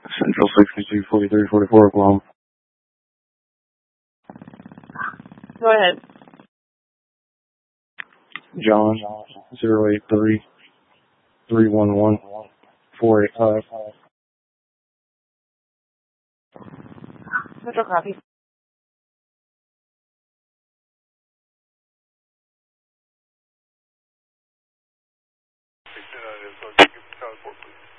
Central 62, 43, 44, Oklahoma. Go ahead. John, 083 311 485. Metro copy. Transport, please.